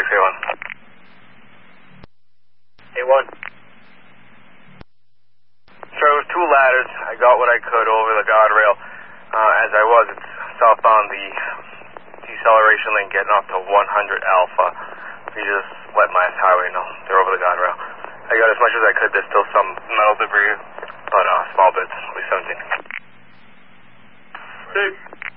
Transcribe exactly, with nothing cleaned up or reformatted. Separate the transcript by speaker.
Speaker 1: six A one. A one. So it was two ladders. I got what I could over the guardrail. Uh, as I was, it's southbound the deceleration lane getting off to one hundred Alpha. So you just let my highway know. They're over the guardrail. I got as much as I could. There's still some metal debris, but uh, small bits, at least seventeen.
Speaker 2: Six.